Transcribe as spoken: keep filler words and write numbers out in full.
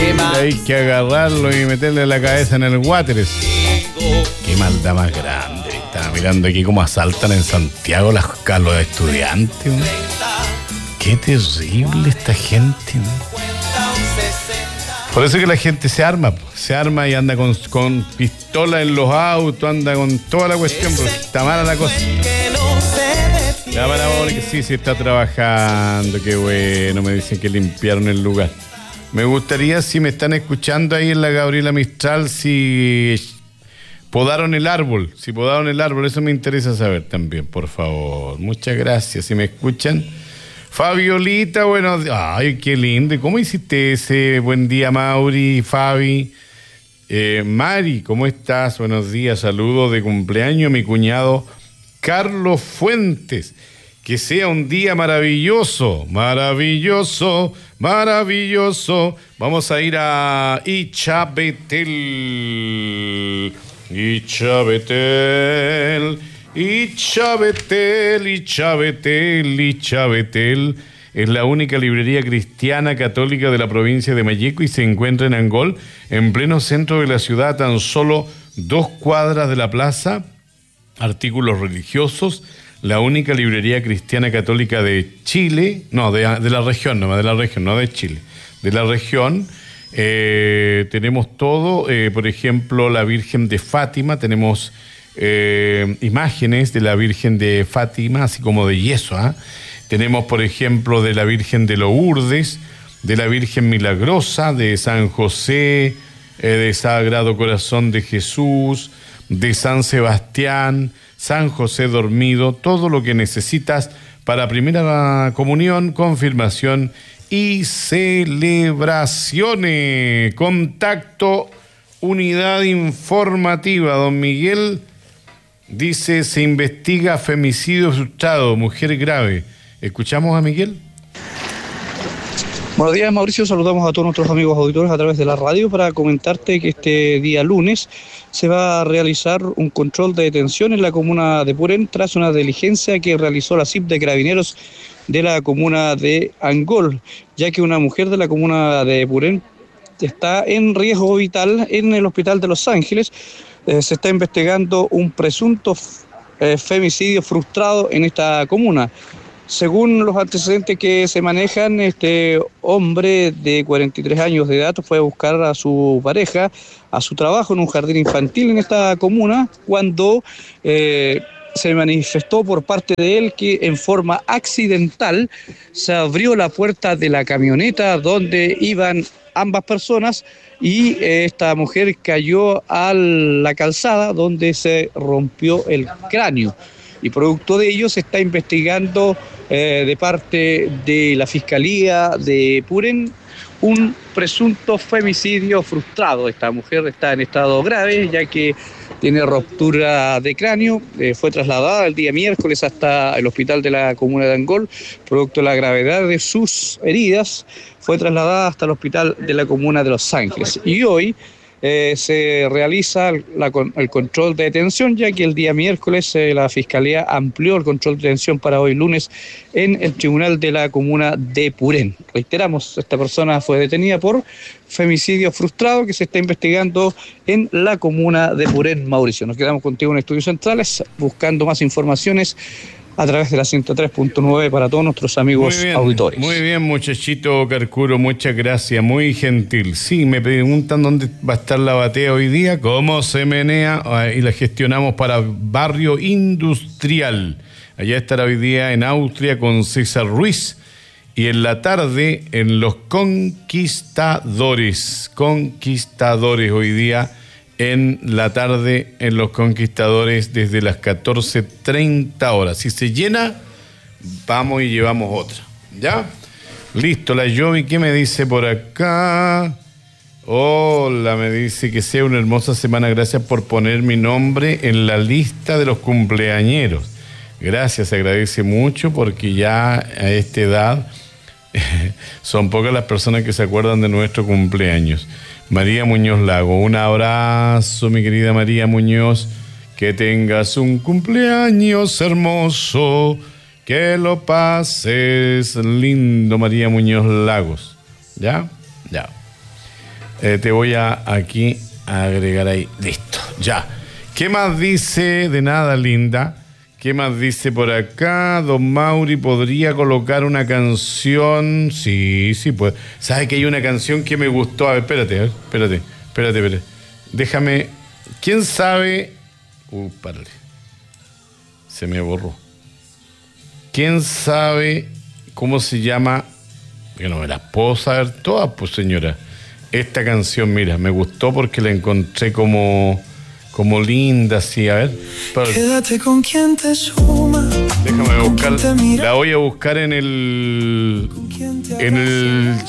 Hay que agarrarlo y meterle la cabeza en el water. Qué maldad más grande. Estaba mirando aquí cómo asaltan en Santiago las los estudiantes, ¿no? Qué terrible esta gente, ¿no? Por eso que la gente se arma, se arma y anda con, con pistola en los autos, anda con toda la cuestión, porque está mala la cosa. Ya para ahora que sí, sí está trabajando, qué bueno, me dicen que limpiaron el lugar. Me gustaría, si me están escuchando ahí en la Gabriela Mistral, si podaron el árbol, si podaron el árbol, eso me interesa saber también, por favor. Muchas gracias, si me escuchan. Fabiolita, bueno, ay, qué lindo. ¿Cómo hiciste ese? Buen día, Mauri, Fabi. Eh, Mari, ¿cómo estás? Buenos días, saludos de cumpleaños a mi cuñado Carlos Fuentes. Que sea un día maravilloso, maravilloso, maravilloso. Vamos a ir a Ichabetel, Ichabetel. Ichabetel, Ichabetel, Ichabetel es la única librería cristiana católica de la provincia de Malleco y se encuentra en Angol, en pleno centro de la ciudad, a tan solo dos cuadras de la plaza. Artículos religiosos, la única librería cristiana católica de Chile, no, de, de la región, no, de la región, no de Chile, de la región. Eh, tenemos todo, eh, por ejemplo, la Virgen de Fátima, tenemos Eh, imágenes de la Virgen de Fátima, así como de yeso, ¿eh? Tenemos, por ejemplo, de la Virgen de Lourdes, de la Virgen Milagrosa, de San José, eh, de Sagrado Corazón de Jesús, de San Sebastián, San José Dormido, todo lo que necesitas para primera comunión, confirmación y celebraciones. Contacto, unidad informativa, don Miguel. Dice, se investiga femicidio frustrado, mujer grave. ¿Escuchamos a Miguel? Buenos días, Mauricio. Saludamos a todos nuestros amigos auditores a través de la radio para comentarte que este día lunes se va a realizar un control de detención en la comuna de Purén tras una diligencia que realizó la C I P de Carabineros de la comuna de Angol, ya que una mujer de la comuna de Purén está en riesgo vital en el hospital de Los Ángeles. Eh, se está investigando un presunto eh, femicidio frustrado en esta comuna. Según los antecedentes que se manejan, este hombre de cuarenta y tres años de edad fue a buscar a su pareja a su trabajo en un jardín infantil en esta comuna cuando eh, se manifestó por parte de él que en forma accidental se abrió la puerta de la camioneta donde iban ambas personas y eh, esta mujer cayó a la calzada donde se rompió el cráneo. Y producto de ello se está investigando eh, de parte de la Fiscalía de Purén un presunto femicidio frustrado. Esta mujer está en estado grave ya que tiene ruptura de cráneo, eh, fue trasladada el día miércoles hasta el hospital de la comuna de Angol, producto de la gravedad de sus heridas, fue trasladada hasta el hospital de la comuna de Los Ángeles. Y hoy eh, se realiza la, el control de detención, ya que el día miércoles eh, la Fiscalía amplió el control de detención para hoy lunes en el tribunal de la comuna de Purén. Reiteramos, esta persona fue detenida por femicidio frustrado que se está investigando en la comuna de Purén, Mauricio. Nos quedamos contigo en Estudios Centrales buscando más informaciones a través de la ciento tres punto nueve para todos nuestros amigos muy bien, auditores. Muy bien, muchachito Carcuro, muchas gracias, muy gentil. Sí, me preguntan dónde va a estar la batea hoy día, cómo se menea, y la gestionamos para Barrio Industrial. Allá estará hoy día en Austria con César Ruiz. Y en la tarde en Los Conquistadores, Conquistadores hoy día en la tarde en Los Conquistadores desde las catorce treinta horas. Si se llena, vamos y llevamos otra. ¿Ya? Listo, la Yovi, ¿qué me dice por acá? Hola, me dice que sea una hermosa semana, gracias por poner mi nombre en la lista de los cumpleañeros. Gracias, se agradece mucho porque ya a esta edad son pocas las personas que se acuerdan de nuestro cumpleaños. María Muñoz Lago, un abrazo, mi querida María Muñoz, que tengas un cumpleaños hermoso, que lo pases lindo, María Muñoz Lagos. ¿Ya? Ya. Eh, te voy a aquí a agregar ahí. Listo, ya. ¿Qué más dice? De nada, linda. ¿Qué más dice por acá? Don Mauri, ¿podría colocar una canción? Sí, sí, pues. ¿Sabe que hay una canción que me gustó? A ver, espérate, a ver, espérate, espérate, espérate. Déjame. ¿Quién sabe? Uh, párale. Se me borró. ¿Quién sabe cómo se llama? Que no me las puedo saber todas, pues, señora. Esta canción, mira, me gustó porque la encontré como, como linda, así, a ver. Pero, quédate con quien te suma. Déjame buscar. La voy a buscar en el en el